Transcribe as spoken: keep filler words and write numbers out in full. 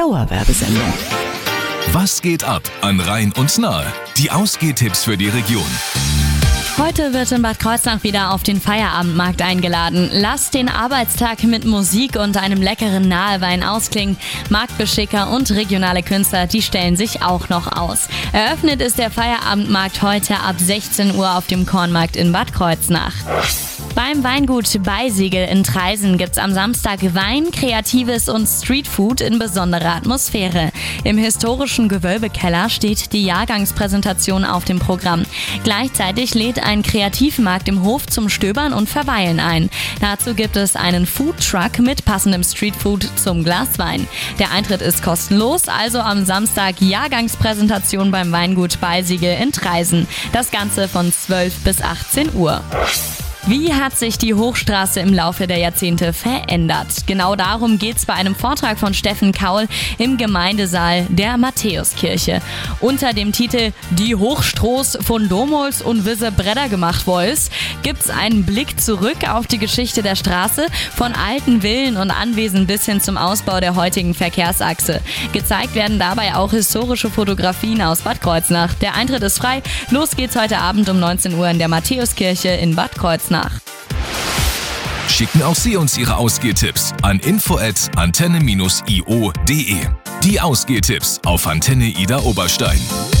Dauerwerbesendung. Was geht ab an Rhein und Nahe? Die Ausgehtipps für die Region. Heute wird in Bad Kreuznach wieder auf den Feierabendmarkt eingeladen. Lasst den Arbeitstag mit Musik und einem leckeren Nahewein ausklingen. Marktbeschicker und regionale Künstler, die stellen sich auch noch aus. Eröffnet ist der Feierabendmarkt heute ab sechzehn Uhr auf dem Kornmarkt in Bad Kreuznach. Beim Weingut Beisiegel in Traisen gibt's am Samstag Wein, Kreatives und Streetfood in besonderer Atmosphäre. Im historischen Gewölbekeller steht die Jahrgangspräsentation auf dem Programm. Gleichzeitig lädt ein Kreativmarkt im Hof zum Stöbern und Verweilen ein. Dazu gibt es einen Foodtruck mit passendem Streetfood zum Glas Wein. Der Eintritt ist kostenlos, also am Samstag Jahrgangspräsentation beim Weingut Beisiegel in Traisen. Das Ganze von zwölf bis achtzehn Uhr. Wie hat sich die Hochstraße im Laufe der Jahrzehnte verändert? Genau darum geht's bei einem Vortrag von Steffen Kaul im Gemeindesaal der Matthäuskirche. Unter dem Titel Die Hochstroß von Domols und Wisse Bredder gemacht Voice gibt's einen Blick zurück auf die Geschichte der Straße, von alten Villen und Anwesen bis hin zum Ausbau der heutigen Verkehrsachse. Gezeigt werden dabei auch historische Fotografien aus Bad Kreuznach. Der Eintritt ist frei. Los geht's heute Abend um neunzehn Uhr in der Matthäuskirche in Bad Kreuznach. Schicken auch Sie uns Ihre Ausgehtipps an info at antenne dash i o punkt de. Die Ausgehtipps auf Antenne Ida Oberstein.